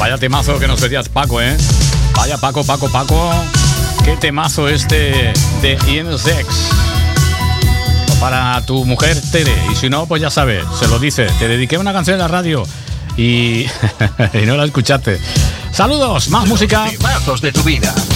Vaya temazo que nos decías, Paco, ¿eh? Vaya, Paco. Qué temazo este de INSEX. Para tu mujer, Tere. Y si no, pues ya sabes, se lo dice. Te dediqué una canción en la radio y no la escuchaste. Saludos, más música. Temazos de tu vida.